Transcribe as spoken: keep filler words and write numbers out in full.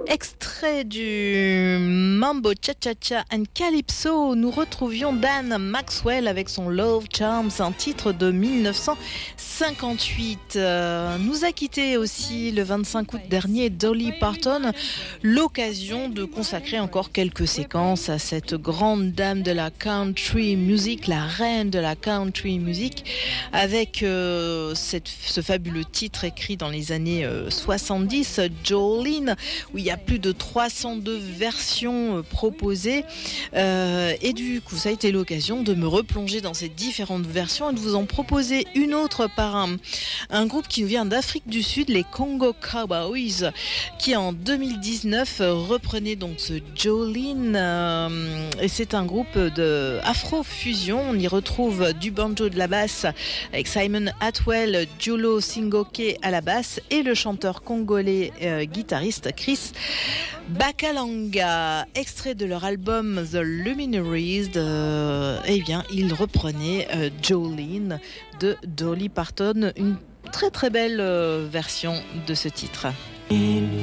Extrait du Mambo Cha-Cha-Cha and Calypso, nous retrouvions Dan Maxwell avec son Love Charms, un titre de dix-neuf cent cinquante-huit. Euh, nous a quitté aussi le vingt-cinq août dernier Dolly Parton, l'occasion de consacrer encore quelques séquences à cette grande dame de la country music, la reine de la country music, avec euh, cette, ce fabuleux titre écrit dans les années euh, soixante-dix, Jolene, où il y a plus de trois cent deux versions euh, proposées. Euh, et du coup, ça a été l'occasion de me replonger dans ces différentes versions et de vous en proposer une autre par un, un groupe qui vient d'Afrique du Sud, les Congo Cowboys, qui en deux mille dix-neuf reprenait donc ce Jolene. Euh, et c'est un groupe de afro-fusion. On y retrouve du banjo, de la basse, avec Simon Atwell, Julo Singoke à la basse et le chanteur congolais euh, guitariste Chris Bakalanga. Extrait de leur album The Luminaries, de, eh bien, ils reprenaient euh, Jolene de Dolly Parton, une très très belle euh, version de ce titre.